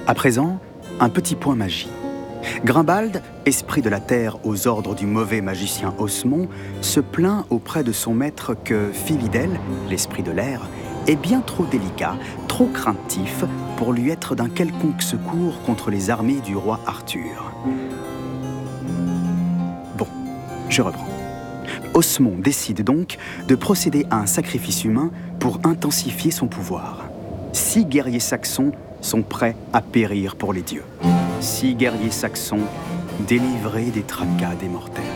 À présent, un petit point magie. Grimbald, esprit de la terre aux ordres du mauvais magicien Osmond, se plaint auprès de son maître que Philidel, l'esprit de l'air, est bien trop délicat, trop craintif pour lui être d'un quelconque secours contre les armées du roi Arthur. Bon, je reprends. Osmond décide donc de procéder à un sacrifice humain pour intensifier son pouvoir. 6 guerriers saxons sont prêts à périr pour les dieux. 6 guerriers saxons délivrés des tracas des mortels.